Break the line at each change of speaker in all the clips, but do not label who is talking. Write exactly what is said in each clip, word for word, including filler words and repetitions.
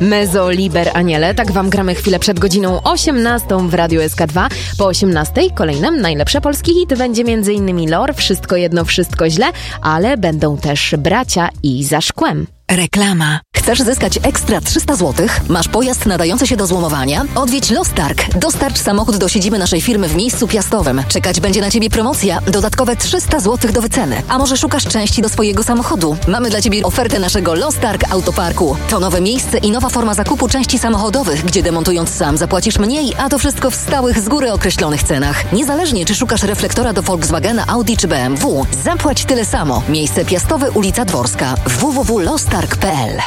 Mezzo Liber Aniele. Tak wam gramy chwilę przed godziną osiemnastą w Radiu S K dwa. Po osiemnastej kolejnym najlepsze polski hit będzie m.in. Lor, Wszystko jedno, wszystko źle, ale będą też Bracia i Za szkłem.
Reklama. Chcesz zyskać ekstra trzysta złotych? Masz pojazd nadający się do złomowania? Odwiedź Lostarg. Dostarcz samochód do siedziby naszej firmy w miejscu Piastowym. Czekać będzie na Ciebie promocja. Dodatkowe trzysta złotych do wyceny. A może szukasz części do swojego samochodu? Mamy dla Ciebie ofertę naszego Lostarg Autoparku. To nowe miejsce i nowa forma zakupu części samochodowych, gdzie demontując sam zapłacisz mniej, a to wszystko w stałych, z góry określonych cenach. Niezależnie czy szukasz reflektora do Volkswagena, Audi czy B M W, zapłać tyle samo. Miejsce Piastowe, ulica Dworska. w w w kropka lostarg kropka p l.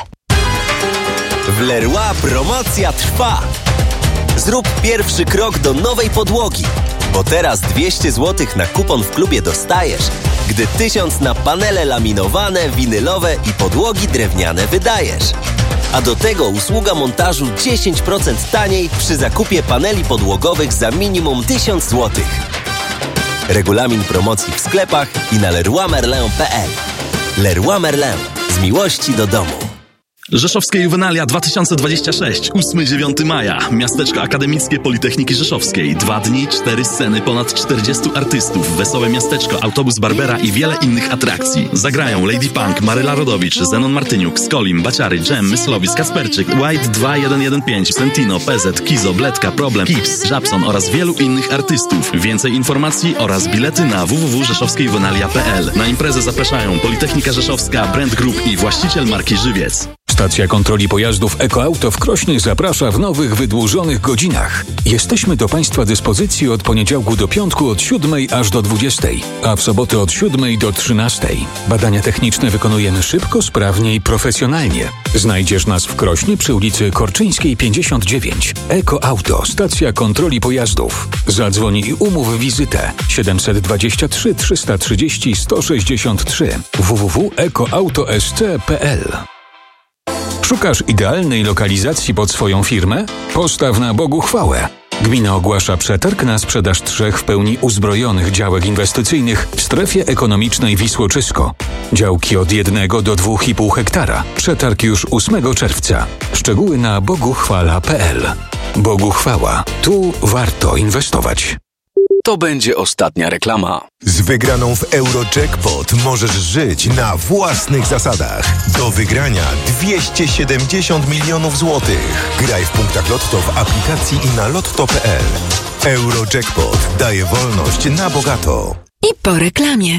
W Leroy promocja trwa! Zrób pierwszy krok do nowej podłogi, bo teraz dwieście złotych na kupon w klubie dostajesz, gdy tysiąc na panele laminowane, winylowe i podłogi drewniane wydajesz. A do tego usługa montażu dziesięć procent taniej przy zakupie paneli podłogowych za minimum tysiąc złotych. Regulamin promocji w sklepach i na leroy merlin kropka p l. Leroy Merlin. Z miłości do domu.
Rzeszowskie Juwenalia dwa tysiące dwadzieścia sześć, ósmego do dziewiątego maja. Miasteczko Akademickie Politechniki Rzeszowskiej. Dwa dni, cztery sceny, ponad czterdziestu artystów, wesołe miasteczko, autobus Barbera i wiele innych atrakcji. Zagrają Lady Punk, Maryla Rodowicz, Zenon Martyniuk, Skolim, Baciary, Dżem, Myslowicz, Kasperczyk, White dwa jeden jeden pięć, Sentino, P Z, Kizo, Bledka, Problem, Kips, Żabson oraz wielu innych artystów. Więcej informacji oraz bilety na w w w kropka rzeszowskie juwenalia kropka p l. Na imprezę zapraszają Politechnika Rzeszowska, Brand Group i właściciel marki Żywiec.
Stacja kontroli pojazdów EcoAuto w Krośnie zaprasza w nowych, wydłużonych godzinach. Jesteśmy do Państwa dyspozycji od poniedziałku do piątku od siódmej aż do dwudziestej, a w soboty od siódmej do trzynastej. Badania techniczne wykonujemy szybko, sprawnie i profesjonalnie. Znajdziesz nas w Krośnie przy ulicy Korczyńskiej pięćdziesiąt dziewięć. EcoAuto, stacja kontroli pojazdów. Zadzwoń i umów wizytę siedemset dwadzieścia trzy trzysta trzydzieści sto sześćdziesiąt trzy w w w kropka ekoautosc kropka p l. Szukasz idealnej lokalizacji pod swoją firmę? Postaw na Bogu chwałę. Gmina ogłasza przetarg na sprzedaż trzech w pełni uzbrojonych działek inwestycyjnych w strefie ekonomicznej Wisłoczysko. Działki od jednego do dwóch i pół hektara. Przetarg już ósmego czerwca. Szczegóły na boguchwala kropka p l. Bogu chwała. Tu warto inwestować.
To będzie ostatnia reklama.
Z wygraną w Eurojackpot możesz żyć na własnych zasadach. Do wygrania dwieście siedemdziesiąt milionów złotych. Graj w punktach Lotto w aplikacji i na lotto kropka p l. Eurojackpot daje wolność na bogato.
I po reklamie.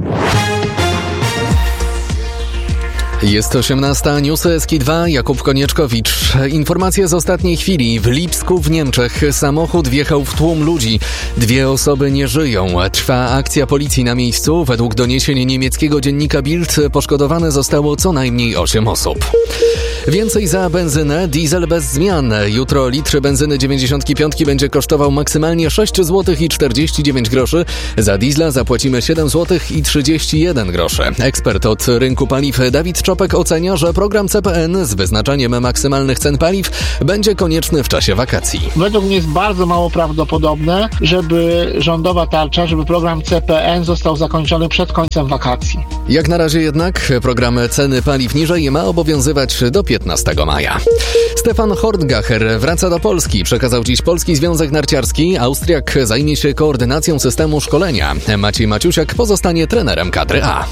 Jest osiemnasta, newsy S K dwa, Jakub Konieczkowicz. Informacje z ostatniej chwili. W Lipsku w Niemczech samochód wjechał w tłum ludzi. Dwie osoby nie żyją. Trwa akcja policji na miejscu. Według doniesień niemieckiego dziennika Bild poszkodowane zostało co najmniej osiem osób. Więcej za benzynę, diesel bez zmian. Jutro litr benzyny dziewięćdziesiąt pięć będzie kosztował maksymalnie sześć złotych i czterdzieści dziewięć groszy. Za diesla zapłacimy siedem złotych i trzydzieści jeden groszy. Ekspert od rynku paliw Dawid Czopek ocenia, że program C P N z wyznaczaniem maksymalnych cen paliw będzie konieczny w czasie wakacji.
Według mnie jest bardzo mało prawdopodobne, żeby rządowa tarcza, żeby program C P N został zakończony przed końcem wakacji.
Jak na razie jednak program ceny paliw niżej ma obowiązywać do piętnastego maja. Stefan Hortgacher wraca do Polski. Przekazał dziś Polski Związek Narciarski. Austriak zajmie się koordynacją systemu szkolenia. Maciej Maciusiak pozostanie trenerem kadry A.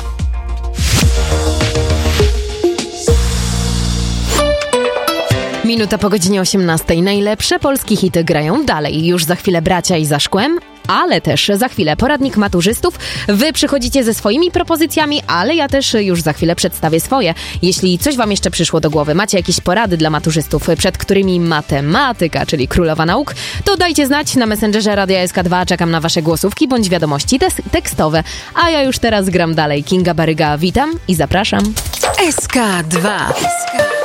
Minuta po godzinie osiemnastej. Najlepsze polskie hity grają dalej. Już za chwilę Bracia i Za szkłem, ale też za chwilę poradnik maturzystów. Wy przychodzicie ze swoimi propozycjami, ale ja też już za chwilę przedstawię swoje. Jeśli coś wam jeszcze przyszło do głowy, macie jakieś porady dla maturzystów, przed którymi matematyka, czyli królowa nauk, to dajcie znać na Messengerze Radia S K dwa. Czekam na wasze głosówki bądź wiadomości tes- tekstowe. A ja już teraz gram dalej. Kinga Baryga, witam i zapraszam.
S K dwa.